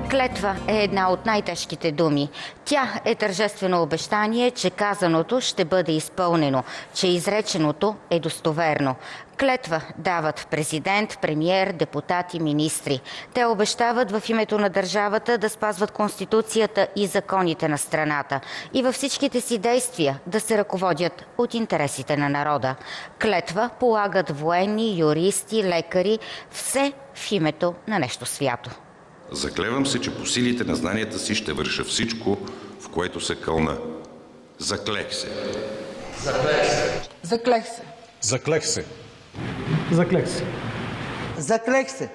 Клетва е една от най-тежките думи. Тя е тържествено обещание, че казаното ще бъде изпълнено, че изреченото е достоверно. Клетва дават президент, премиер, депутати, министри. Те обещават в името на държавата да спазват Конституцията и законите на страната и във всичките си действия да се ръководят от интересите на народа. Клетва полагат военни, юристи, лекари, все в името на нещо свято. Заклевам се, че по силите на знанията си ще върша всичко, в което се кълна. Заклех се. Заклех се. Заклех се. Заклех се. Заклех се. Заклех се.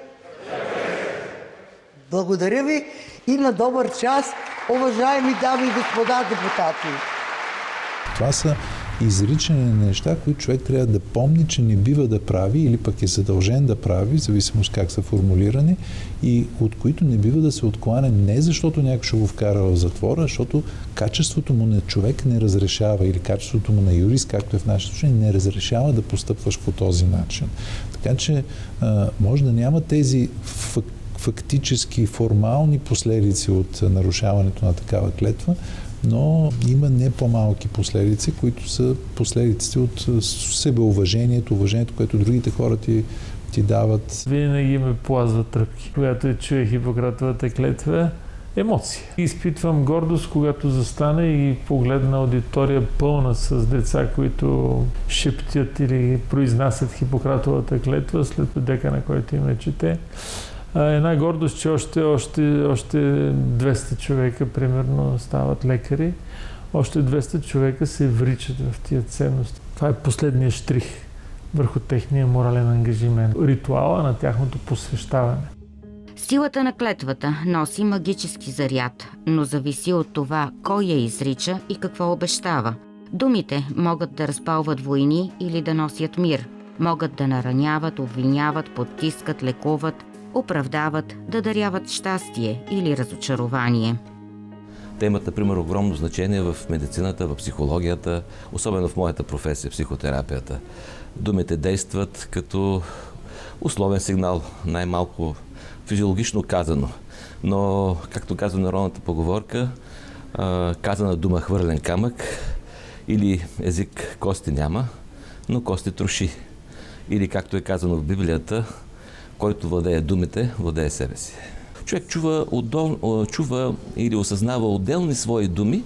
Благодаря ви и на добър час, уважаеми дами и господа депутати. Това са изричане на неща, които човек трябва да помни, че не бива да прави или пък е задължен да прави, в зависимост как са формулирани, и от които не бива да се откланя не защото някой ще го вкара в затвора, защото качеството му на човек не разрешава, или качеството му на юрист, както е в нашето случай, не разрешава да постъпваш по този начин. Така че може да няма тези фактически формални последици от нарушаването на такава клетва, но има не по-малки последици, които са последиците от себеуважението, уважението, което другите хора ти дават. Винаги ме плазват тръпки. Когато чуя Хипократовата клетва, емоции. Изпитвам гордост, когато застана и погледна аудитория пълна с деца, които шептят или произнасят Хипократовата клетва след декана, който им чете. Една гордост, че още 200 човека, примерно, стават лекари. Още 200 човека се вричат в тия ценности. Това е последният штрих върху техния морален ангажимент. Ритуала на тяхното посвещаване. Силата на клетвата носи магически заряд, но зависи от това кой я изрича и какво обещава. Думите могат да разпалват войни или да носят мир. Могат да нараняват, обвиняват, потискат, лекуват, оправдават, да даряват щастие или разочарование. Те имат, например, огромно значение в медицината, в психологията, особено в моята професия, психотерапията. Думите действат като условен сигнал, най-малко физиологично казано. Но, както казва народната поговорка, казана дума хвърлен камък, или език кости няма, но кости троши. Или, както е казано в Библията, който владее думите, владее себе си. Човек чува или осъзнава отделни свои думи,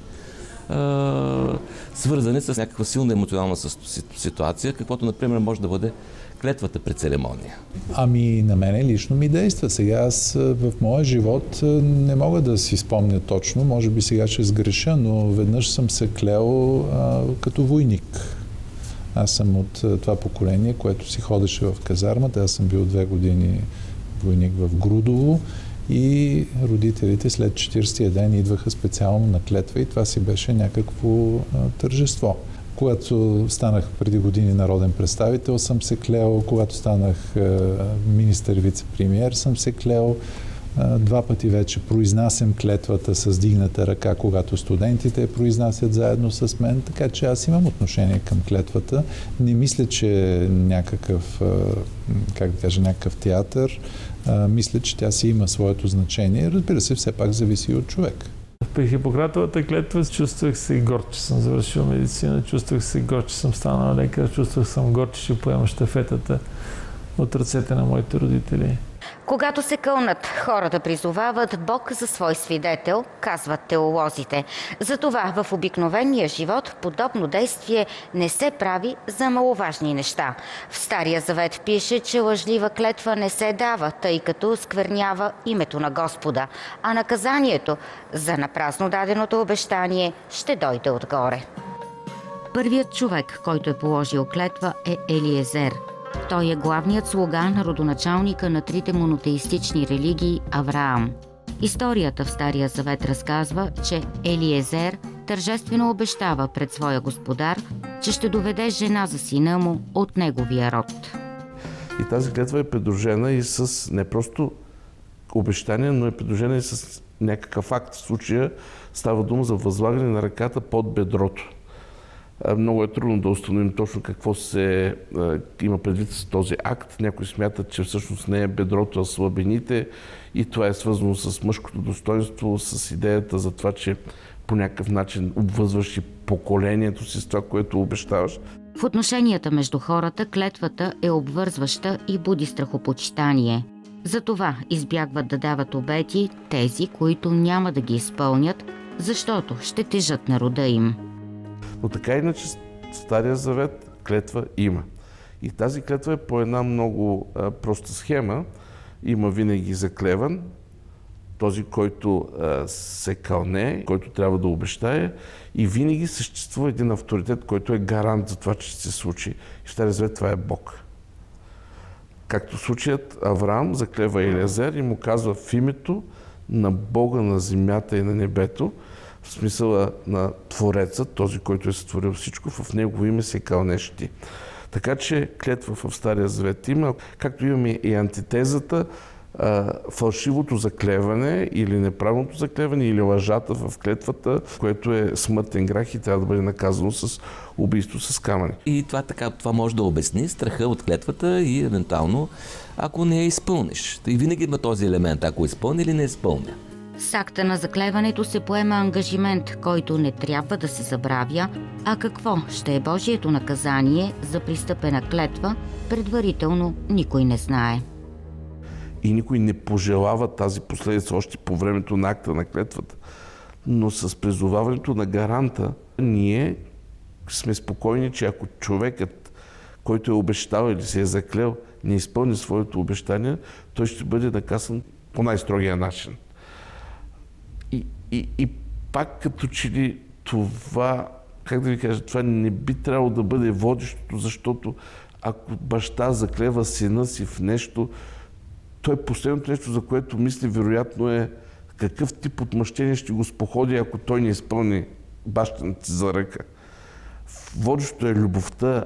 свързани с някаква силна емоционална ситуация, каквото, например, може да бъде клетвата при церемония. Ами, на мене лично ми действа. Сега аз в моя живот не мога да си спомня точно, може би сега ще сгреша, но веднъж съм се клел като войник. Аз съм от това поколение, което си ходеше в казармата. Аз съм бил 2 години войник в Грудово и родителите след 40-тия ден идваха специално на клетва и това си беше някакво тържество. Когато станах преди години народен представител, съм се клел. Когато станах министър и вице-премиер, съм се клел. 2 пъти вече произнасям клетвата с дигната ръка, когато студентите я произнасят заедно с мен, така че аз имам отношение към клетвата. Не мисля, че е някакъв театър. Мисля, че тя си има своето значение. Разбира се, все пак зависи и от човек. При Хипократовата клетва чувствах се горд, че съм завършил медицина, чувствах се горд, че съм станал лекар, чувствах съм горд, че ще поема щафетата от ръцете на моите родители. Когато се кълнат, хората призовават Бог за свой свидетел, казват теолозите. Затова в обикновения живот подобно действие не се прави за маловажни неща. В Стария завет пише, че лъжлива клетва не се дава, тъй като сквернява името на Господа, а наказанието за напразно даденото обещание ще дойде отгоре. Първият човек, който е положил клетва, е Елиезер. Той е главният слуга на родоначалника на 3 монотеистични религии Авраам. Историята в Стария завет разказва, че Елиезер тържествено обещава пред своя господар, че ще доведе жена за сина му от неговия род. И тази клетва е придружена и с не просто обещание, но е придружена и с някакъв факт. В случая става дума за възлагане на ръката под бедрото. Много е трудно да установим точно какво се има предвид с този акт. Някои смятат, че всъщност не е бедрото, а слабените и това е свързано с мъжкото достоинство, с идеята за това, че по някакъв начин обвързваш и поколението си с това, което обещаваш. В отношенията между хората клетвата е обвързваща и буди страхопочитание. Затова избягват да дават обети тези, които няма да ги изпълнят, защото ще тежат на рода им. Но така иначе в Стария завет клетва има. И тази клетва е по една много проста схема. Има винаги заклеван, този, който се кълне, който трябва да обещае, и винаги съществува един авторитет, който е гарант за това, че ще се случи. И в Стария завет това е Бог. Както случаят Авраам заклева Елиазер и му казва в името на Бога на земята и на небето, в смисъла на Твореца, този, който е сътворил всичко, в Негово име се кълнеш ти. Така че клетва в Стария завет има, както имаме и антитезата, фалшивото заклеване или неправилното заклеване или лъжата в клетвата, което е смъртен грях и трябва да бъде наказано с убийство с камъни. И това може да обясни страха от клетвата и евентуално, ако не я изпълниш. И винаги има този елемент, ако изпълня или не изпълня. С акта на заклеването се поема ангажимент, който не трябва да се забравя, а какво ще е Божието наказание за пристъпена клетва, предварително никой не знае. И никой не пожелава тази последица още по времето на акта на клетвата. Но с призоваването на гаранта, ние сме спокойни, че ако човекът, който е обещал или се е заклел, не изпълни своето обещание, той ще бъде наказан по най-строгия начин. И пак като че ли това, как да ви кажа, това не би трябвало да бъде водещото, защото ако баща заклева сина си в нещо, той последното нещо, за което мисли, вероятно е какъв тип отмъщение ще го споходи, ако той не изпълни бащаната за ръка. Водещото е любовта,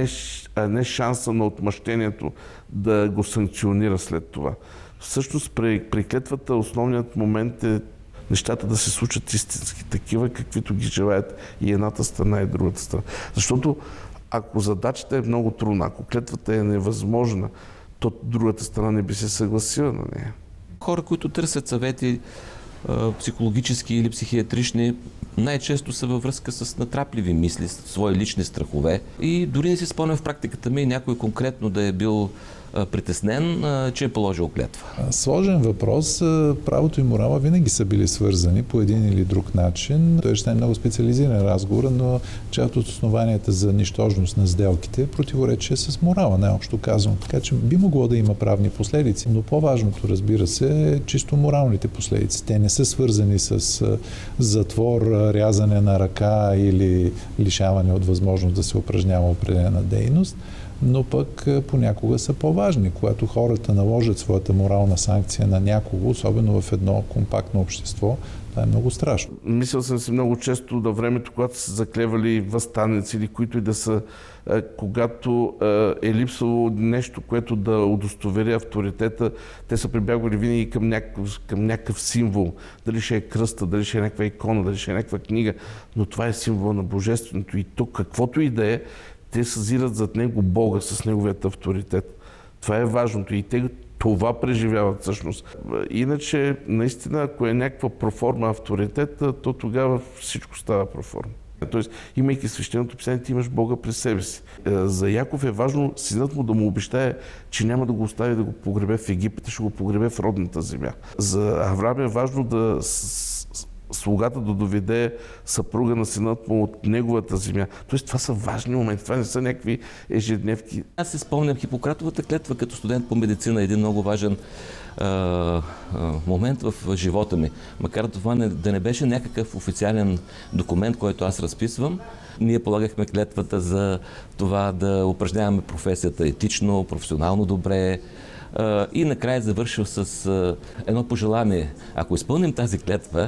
а не шанса на отмъщението да го санкционира след това. Всъщност при клетвата основният момент е нещата да се случат истински такива, каквито ги желаят и едната страна и другата страна. Защото ако задачата е много трудна, ако клетвата е невъзможна, то другата страна не би се съгласила на нея. Хора, които търсят съвети психологически или психиатрични, най-често са във връзка с натрапливи мисли, свои лични страхове. И дори не си спомням в практиката ми някой конкретно да е бил притеснен, че е положил клетва. Сложен въпрос. Правото и морала винаги са били свързани по един или друг начин. Той ще е много специализиран разговор, но част от основанията за нищожност на сделките е противоречие с морала, най-общо казано. Така че би могло да има правни последици, но по-важното, разбира се, е чисто моралните последици. Те не са свързани с затвор, рязане на ръка или лишаване от възможност да се упражнява определена дейност, но пък понякога са по-важни, когато хората наложат своята морална санкция на някого, особено в едно компактно общество. Това е много страшно. Мислял съм си много често на времето, когато са заклевали въстаници или които и да са, когато е липсвало нещо, което да удостовери авторитета, те са прибягвали винаги към някакъв символ. Дали ще е кръста, дали ще е някаква икона, дали ще е някаква книга, но това е символ на Божественото и тук, каквото и да е, те съзират зад него Бога с неговият авторитет. Това е важното и те това преживяват всъщност. Иначе, наистина, ако е някаква проформа авторитет, то тогава всичко става проформа. Тоест, имайки свещеното писание, ти имаш Бога през себе си. За Яков е важно синът му да му обещае, че няма да го остави да го погребе в Египет, ще го погребе в родната земя. За Авраам е важно да слугата да доведе съпруга на синът му от неговата земя. Тоест, това са важни моменти, това не са някакви ежедневки. Аз се спомням Хипократовата клетва като студент по медицина, един много важен момент в живота ми. Макар това да не беше някакъв официален документ, който аз разписвам, ние полагахме клетвата за това да упражняваме професията етично, професионално добре. И накрая завършил с едно пожелание. Ако изпълним тази клетва,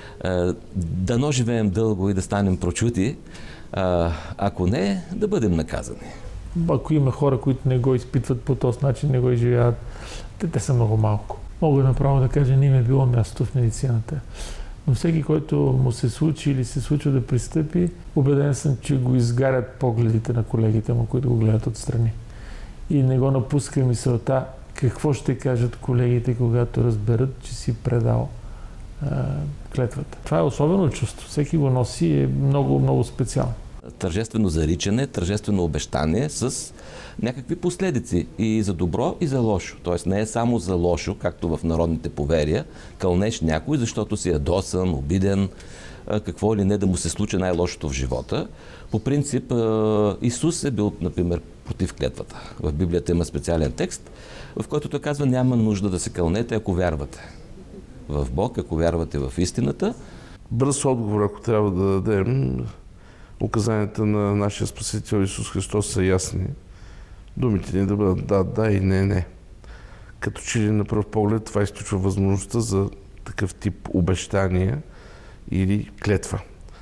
дано живеем дълго и да станем прочути, ако не, да бъдем наказани. Ако има хора, които не го изпитват по този начин, не го изживяват, те са много малко. Мога направо да кажа, не им е било място в медицината. Но всеки, който му се случи или се случва да пристъпи, убеден съм, че го изгарят погледите на колегите му, които го гледат отстрани. И не го напуска мисълта какво ще кажат колегите, когато разберат, че си предал клетвата. Това е особено чувство. Всеки го носи и е много, много специално. Тържествено заричане, тържествено обещание с някакви последици и за добро, и за лошо. Тоест не е само за лошо, както в народните поверия, кълнеш някой, защото си ядосан, обиден, какво или не да му се случи най-лошото в живота. По принцип, Исус е бил, например, против клетвата. В Библията има специален текст, в който той казва: няма нужда да се кълнете, ако вярвате в Бог, ако вярвате в истината. Бърз отговор, ако трябва да дадем, указанията на нашия Спасител Исус Христос са ясни. Думите ни да бъдат да и не. Като че ли на пръв поглед това изключва възможността за такъв тип обещания или клетва.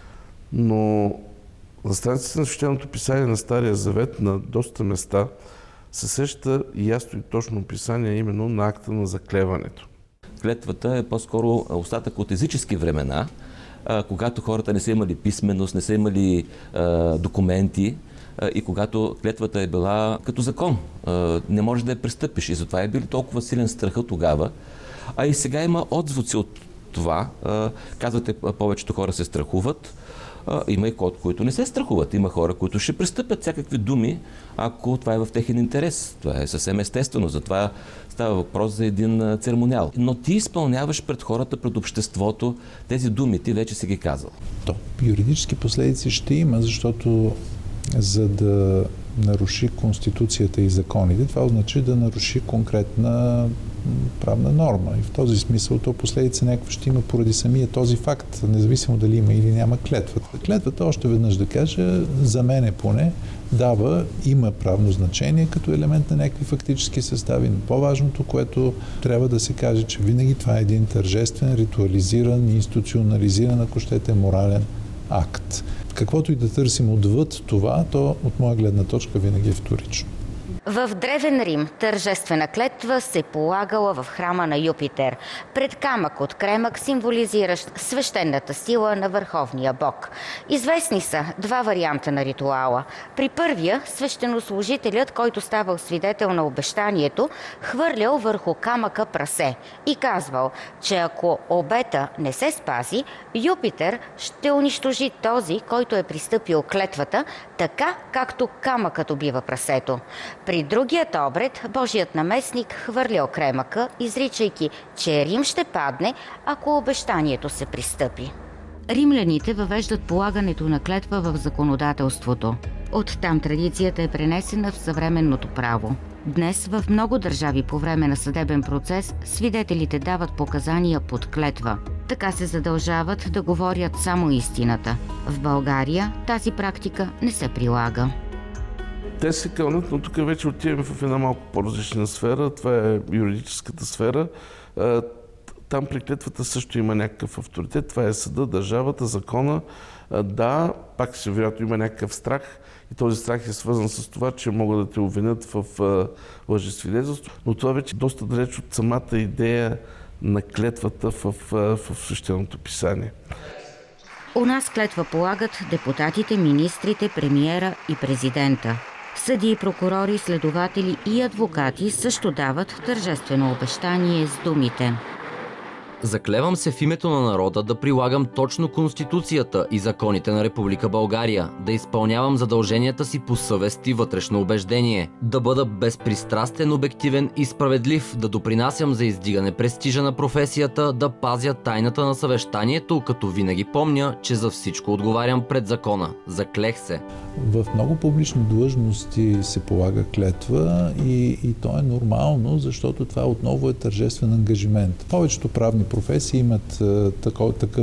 Но на страниците на Свещеното писание на Стария Завет на доста места се среща ясно и точно описание именно на акта на заклеването. Клетвата е по-скоро остатък от езически времена, когато хората не са имали писменост, не са имали документи и когато клетвата е била като закон. Не можеш да я престъпиш и затова е бил толкова силен страха тогава. А и сега има отзвуци от това. Казвате, повечето хора се страхуват. Има и които не се страхуват. Има хора, които ще престъпят всякакви думи, ако това е в техен интерес. Това е съвсем естествено. Затова става въпрос за един церемониал. Но ти изпълняваш пред хората, пред обществото тези думи. Ти вече си ги казал. То юридически последици ще има, защото за да наруши Конституцията и законите, това означава да наруши конкретна правна норма. И в този смисъл то последица някаква ще има поради самия този факт, независимо дали има или няма клетвата. Клетвата, още веднъж да кажа, за мене поне, има правно значение като елемент на някакви фактически състави, но по-важното, което трябва да се каже, че винаги това е един тържествен, ритуализиран, институционализиран, ако щете, морален акт. Каквото и да търсим отвъд това, то от моя гледна точка винаги е вторично. В Древен Рим тържествена клетва се полагала в храма на Юпитер, пред камък от кремък, символизиращ свещената сила на върховния бог. Известни са два варианта на ритуала. При първия свещенослужителят, който ставал свидетел на обещанието, хвърлял върху камъка прасе и казвал, че ако обета не се спази, Юпитер ще унищожи този, който е пристъпил клетвата, така както камъкът убива прасето. При другият обред Божият наместник хвърлял кремъка, изричайки, че Рим ще падне, ако обещанието се пристъпи. Римляните въвеждат полагането на клетва в законодателството. Оттам традицията е пренесена в съвременното право. Днес в много държави по време на съдебен процес свидетелите дават показания под клетва. Така се задължават да говорят само истината. В България тази практика не се прилага. Те се кълнат, но тук вече отиваме в една малко по-различна сфера. Това е юридическата сфера. Там при клетвата също има някакъв авторитет. Това е съда, държавата, закона. Да, пак се вероятно има някакъв страх и този страх е свързан с това, че могат да те обвинят в лъжесвидетелство. Но това вече е доста далеч от самата идея на клетвата в Свещеното писание. У нас клетва полагат депутатите, министрите, премиера и президента. Съдии, прокурори, следователи и адвокати също дават тържествено обещание с думите: Заклевам се в името на народа да прилагам точно Конституцията и законите на Република България, да изпълнявам задълженията си по съвест и вътрешно убеждение, да бъда безпристрастен, обективен и справедлив, да допринасям за издигане престижа на професията, да пазя тайната на съвещанието, като винаги помня, че за всичко отговарям пред закона. Заклех се. В много публични длъжности се полага клетва и то е нормално, защото това отново е тържествен ангажимент. Повечето правни професии имат такъв